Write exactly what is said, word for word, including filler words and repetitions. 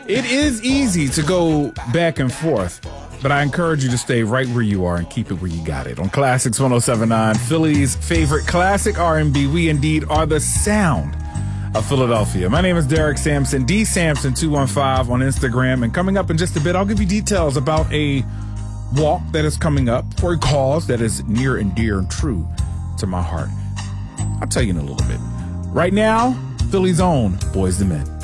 It is easy to go back and forth, but I encourage you to stay right where you are and keep it where you got it. On Classics one oh seven point nine, Philly's favorite classic R and B, we indeed are the sound of Philadelphia. My name is Derek Sampson, D Sampson two one five on Instagram. And coming up in just a bit, I'll give you details about a walk that is coming up for a cause that is near and dear and true to my heart. I'll tell you in a little bit. Right now, Philly's own Boyz two Men.